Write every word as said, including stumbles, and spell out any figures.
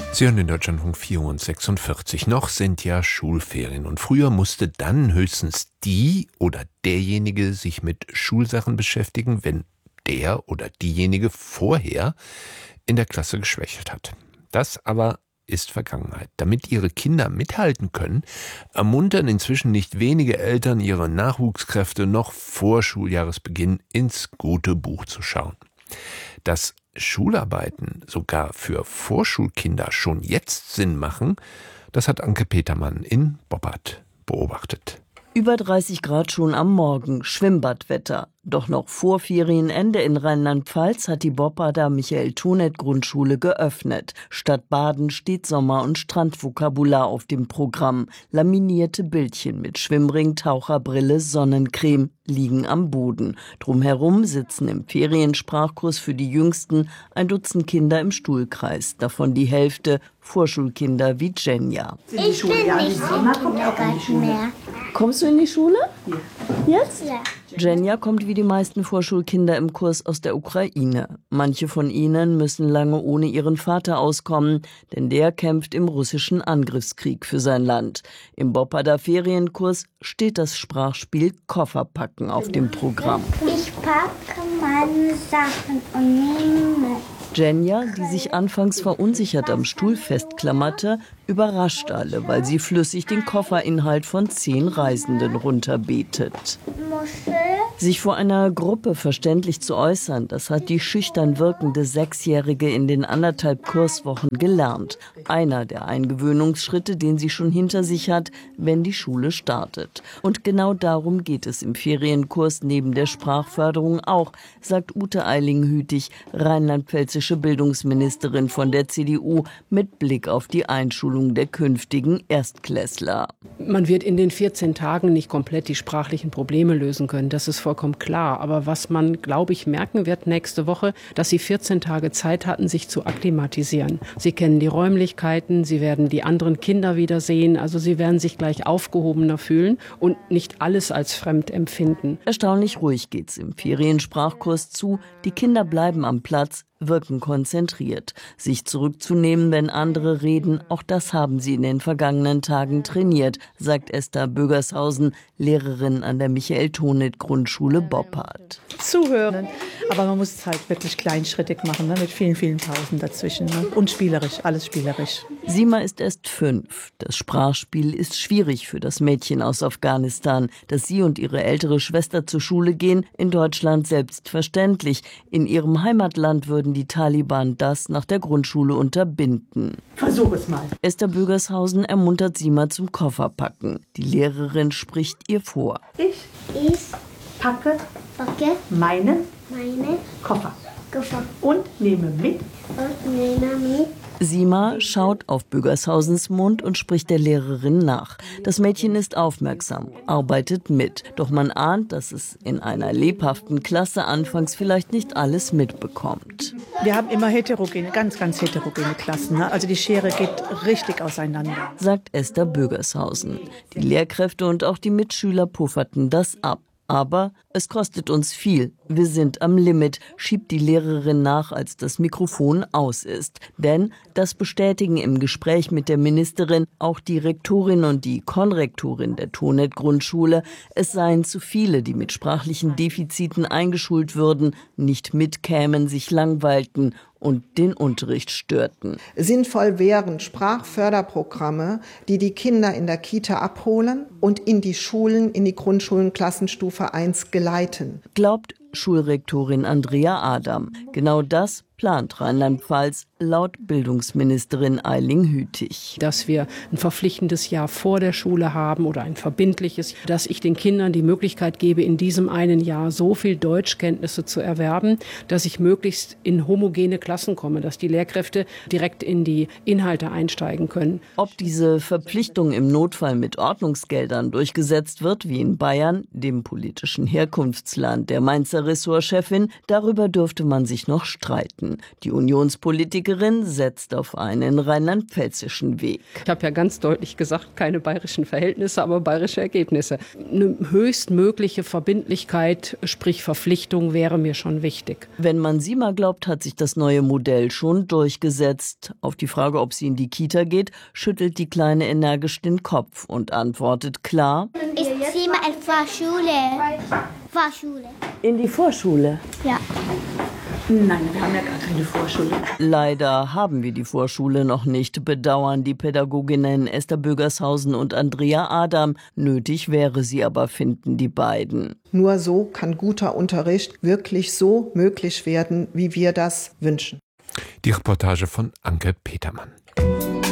Sie hören den Deutschlandfunk vier und sechsundvierzig. Noch sind ja Schulferien und früher musste dann höchstens die oder derjenige sich mit Schulsachen beschäftigen, wenn der oder diejenige vorher in der Klasse geschwächelt hat. Das aber ist Vergangenheit. Damit ihre Kinder mithalten können, ermuntern inzwischen nicht wenige Eltern ihre Nachwuchskräfte noch vor Schuljahresbeginn ins gute Buch zu schauen. Dass Schularbeiten sogar für Vorschulkinder schon jetzt Sinn machen, das hat Anke Petermann in Boppard beobachtet. Über dreißig Grad schon am Morgen, Schwimmbadwetter. Doch noch vor Ferienende in Rheinland-Pfalz hat die Bopparder Michael-Tonet-Grundschule geöffnet. Statt Baden steht Sommer- und Strandvokabular auf dem Programm. Laminierte Bildchen mit Schwimmring, Taucherbrille, Sonnencreme liegen am Boden. Drumherum sitzen im Feriensprachkurs für die Jüngsten ein Dutzend Kinder im Stuhlkreis. Davon die Hälfte Vorschulkinder wie Jenja. Ich bin nicht Kindergarten mehr. Kommst du in die Schule? Ja. Jetzt? Ja. Jenja kommt wie die meisten Vorschulkinder im Kurs aus der Ukraine. Manche von ihnen müssen lange ohne ihren Vater auskommen, denn der kämpft im russischen Angriffskrieg für sein Land. Im Bopparder Ferienkurs steht das Sprachspiel Kofferpacken auf dem Programm. Ich packe meine Sachen und nehme mit. Jenja, die sich anfangs verunsichert am Stuhl festklammerte, überrascht alle, weil sie flüssig den Kofferinhalt von zehn Reisenden runterbetet. Muschel. Sich vor einer Gruppe verständlich zu äußern, das hat die schüchtern wirkende Sechsjährige in den anderthalb Kurswochen gelernt. Einer der Eingewöhnungsschritte, den sie schon hinter sich hat, wenn die Schule startet. Und genau darum geht es im Ferienkurs neben der Sprachförderung auch, sagt Ute Eiling-Hütig, rheinland-pfälzische Bildungsministerin von der C D U, mit Blick auf die Einschulung der künftigen Erstklässler. Man wird in den vierzehn Tagen nicht komplett die sprachlichen Probleme lösen können, das ist vollkommen klar. Aber was man, glaube ich, merken wird nächste Woche, dass sie vierzehn Tage Zeit hatten, sich zu akklimatisieren. Sie kennen die Räumlichkeiten, sie werden die anderen Kinder wiedersehen, also sie werden sich gleich aufgehobener fühlen und nicht alles als fremd empfinden. Erstaunlich ruhig geht's im Feriensprachkurs zu. Die Kinder bleiben am Platz, wirken konzentriert. Sich zurückzunehmen, wenn andere reden, auch das haben sie in den vergangenen Tagen trainiert, sagt Esther Bögershausen, Lehrerin an der Michael-Tonet-Grundschule Boppard. Zuhören, aber man muss es halt wirklich kleinschrittig machen, ne? Mit vielen, vielen Pausen dazwischen. Ne? Und spielerisch, alles spielerisch. Sima ist erst fünf. Das Sprachspiel ist schwierig für das Mädchen aus Afghanistan. Dass sie und ihre ältere Schwester zur Schule gehen, in Deutschland selbstverständlich. In ihrem Heimatland würden die Taliban das nach der Grundschule unterbinden. Versuch es mal. Esther Bögershausen ermuntert Sima zum Kofferpacken. Die Lehrerin spricht ihr vor. Ich, Ich packe, packe meine meine Koffer Koffer und nehme mit. und nehme mit. Sima schaut auf Bögershausens Mund und spricht der Lehrerin nach. Das Mädchen ist aufmerksam, arbeitet mit. Doch man ahnt, dass es in einer lebhaften Klasse anfangs vielleicht nicht alles mitbekommt. Wir haben immer heterogene, ganz, ganz heterogene Klassen. Ne? Also die Schere geht richtig auseinander. Sagt Esther Bögershausen. Die Lehrkräfte und auch die Mitschüler pufferten das ab. Aber es kostet uns viel. Wir sind am Limit, schiebt die Lehrerin nach, als das Mikrofon aus ist. Denn, das bestätigen im Gespräch mit der Ministerin auch die Rektorin und die Konrektorin der Tonet-Grundschule, es seien zu viele, die mit sprachlichen Defiziten eingeschult würden, nicht mitkämen, sich langweilten und den Unterricht störten. Sinnvoll wären Sprachförderprogramme, die die Kinder in der Kita abholen und in die Schulen, in die Grundschulen Klassenstufe eins geleiten. Glaubt Schulrektorin Andrea Adam. Genau das plant Rheinland-Pfalz laut Bildungsministerin Eiling-Hütig. Dass wir ein verpflichtendes Jahr vor der Schule haben oder ein verbindliches, dass ich den Kindern die Möglichkeit gebe, in diesem einen Jahr so viel Deutschkenntnisse zu erwerben, dass ich möglichst in homogene Klassen komme, dass die Lehrkräfte direkt in die Inhalte einsteigen können. Ob diese Verpflichtung im Notfall mit Ordnungsgeldern durchgesetzt wird, wie in Bayern, dem politischen Herkunftsland der Mainzer Ressortchefin, darüber dürfte man sich noch streiten. erreichen. Die Unionspolitikerin setzt auf einen rheinland-pfälzischen Weg. Ich habe ja ganz deutlich gesagt, keine bayerischen Verhältnisse, aber bayerische Ergebnisse. Eine höchstmögliche Verbindlichkeit, sprich Verpflichtung, wäre mir schon wichtig. Wenn man sie mal glaubt, hat sich das neue Modell schon durchgesetzt. Auf die Frage, ob sie in die Kita geht, schüttelt die Kleine energisch den Kopf und antwortet klar: Ich ziehe mal in Vorschule. Vorschule. In die Vorschule? Ja. Nein, wir haben ja gar keine Vorschule. Leider haben wir die Vorschule noch nicht, bedauern die Pädagoginnen Esther Bögershausen und Andrea Adam. Nötig wäre sie aber, finden die beiden. Nur so kann guter Unterricht wirklich so möglich werden, wie wir das wünschen. Die Reportage von Anke Petermann.